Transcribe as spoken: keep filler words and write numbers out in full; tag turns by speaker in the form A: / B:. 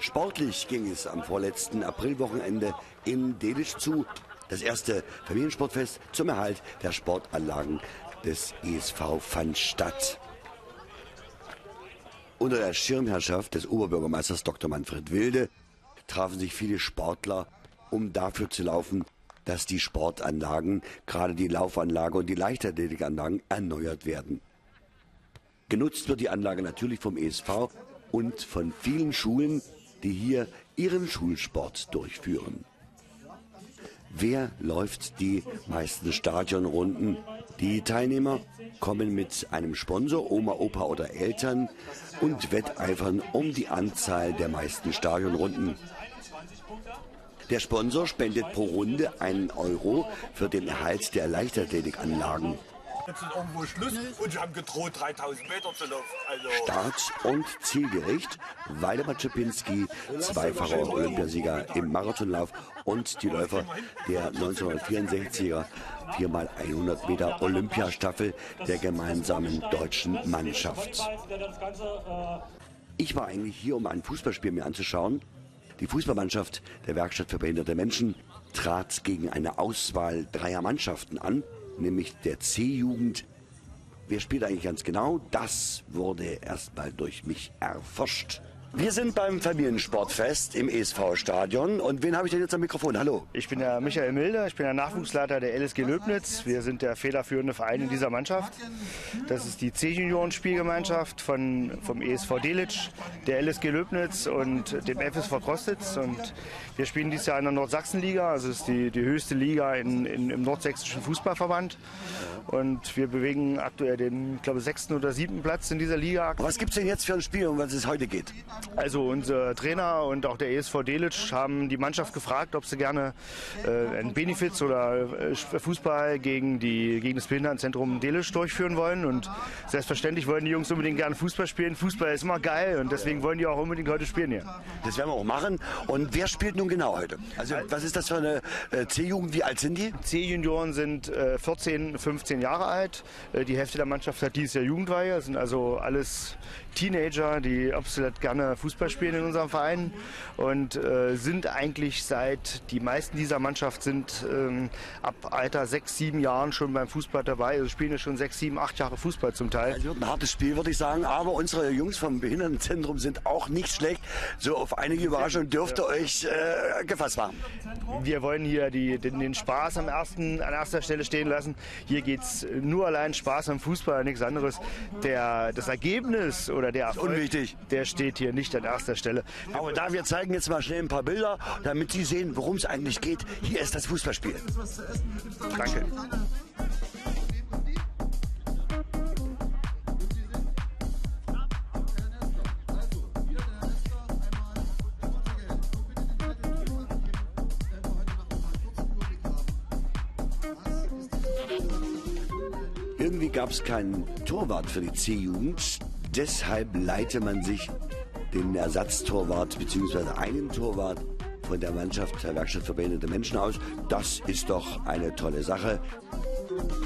A: Sportlich ging es am vorletzten Aprilwochenende in Delitzsch zu. Das erste Familiensportfest zum Erhalt der Sportanlagen des E S V fand statt. Unter der Schirmherrschaft des Oberbürgermeisters Doktor Manfred Wilde trafen sich viele Sportler, um dafür zu laufen, dass die Sportanlagen, gerade die Laufanlage und die Leichtathletikanlagen, erneuert werden. Genutzt wird die Anlage natürlich vom E S V und von vielen Schulen, die hier ihren Schulsport durchführen. Wer läuft die meisten Stadionrunden? Die Teilnehmer kommen mit einem Sponsor, Oma, Opa oder Eltern und wetteifern um die Anzahl der meisten Stadionrunden. Der Sponsor spendet pro Runde einen Euro für den Erhalt der Leichtathletikanlagen.
B: Jetzt ist irgendwo Schluss und sie haben gedroht, dreitausend Meter zu laufen. Also
A: Start- und Zielgericht: Waldemar Czapinski, zweifacher Olympiasieger im Marathonlauf und die Läufer der neunzehnhundertvierundsechziger viermal hundert Meter Olympiastaffel der gemeinsamen deutschen Mannschaft. Ich war eigentlich hier, um ein Fußballspiel mir anzuschauen. Die Fußballmannschaft der Werkstatt für behinderte Menschen trat gegen eine Auswahl dreier Mannschaften an, nämlich der C-Jugend. Wer spielt eigentlich ganz genau? Das wurde erstmal durch mich erforscht. Wir sind beim Familiensportfest im E S V-Stadion. Und wen habe ich denn jetzt am Mikrofon? Hallo.
C: Ich bin der Michael Milde, ich bin der Nachwuchsleiter der L S G Löbnitz. Wir sind der federführende Verein in dieser Mannschaft. Das ist die C-Junioren-Spielgemeinschaft von, vom E S V Delitzsch, der L S G Löbnitz und dem F S V Crostitz. Und wir spielen dieses Jahr in der Nordsachsenliga, also das ist die, die höchste Liga in, in, im nordsächsischen Fußballverband. Und wir bewegen aktuell den, ich glaube, sechsten oder siebten Platz in dieser Liga.
A: Was gibt es denn jetzt für ein Spiel, um was es heute geht?
C: Also unser Trainer und auch der E S V Delitzsch haben die Mannschaft gefragt, ob sie gerne äh, einen Benefiz oder äh, Fußball gegen, die, gegen das Behindertenzentrum Delitzsch durchführen wollen. Und selbstverständlich wollen die Jungs unbedingt gerne Fußball spielen. Fußball ist immer geil und deswegen wollen die auch unbedingt heute spielen hier.
A: Das werden wir auch machen. Und wer spielt nun genau heute? Also was ist das für eine äh, C-Jugend? Wie alt sind die?
C: C-Junioren sind äh, vierzehn, fünfzehn Jahre alt. Äh, die Hälfte der Mannschaft hat dieses Jahr Jugendweihe. Das sind also alles Teenager, die absolut gerne Fußball spielen in unserem Verein und äh, sind eigentlich seit, die meisten dieser Mannschaft sind ähm, ab Alter sechs, sieben Jahren schon beim Fußball dabei. Also spielen ja schon sechs, sieben, acht Jahre Fußball zum Teil.
A: Es wird ein hartes Spiel, würde ich sagen, aber unsere Jungs vom Behindertenzentrum sind auch nicht schlecht. So auf einige Überraschungen dürft ihr euch äh, gefasst machen.
C: Wir wollen hier die, den, den Spaß am ersten, an erster Stelle stehen lassen. Hier geht es nur allein Spaß am Fußball, nichts anderes. Der, das Ergebnis oder der Erfolg,
A: unwichtig,
C: der steht hier nicht an erster Stelle.
A: Aber da wir zeigen jetzt mal schnell ein paar Bilder, damit Sie sehen, worum es eigentlich geht. Hier ist das Fußballspiel.
C: Danke.
A: Irgendwie gab es keinen Torwart für die C-Jugend. Deshalb leiite man sich den Ersatztorwart bzw. einen Torwart von der Mannschaft der Werkstatt für behinderte Menschen aus. Das ist doch eine tolle Sache.